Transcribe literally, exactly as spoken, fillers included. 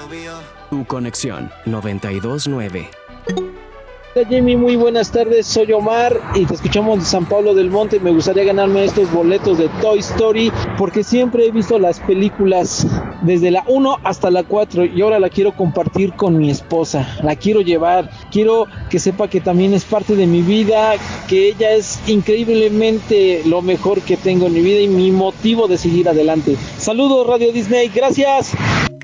Tu conexión noventa y dos punto nueve. Hola Jamie, muy buenas tardes, soy Omar y te escuchamos de San Pablo del Monte. Me gustaría ganarme estos boletos de Toy Story porque siempre he visto las películas desde la uno hasta la cuatro y ahora la quiero compartir con mi esposa, la quiero llevar, quiero que sepa que también es parte de mi vida, que ella es increíblemente lo mejor que tengo en mi vida y mi motivo de seguir adelante. Saludos Radio Disney, gracias.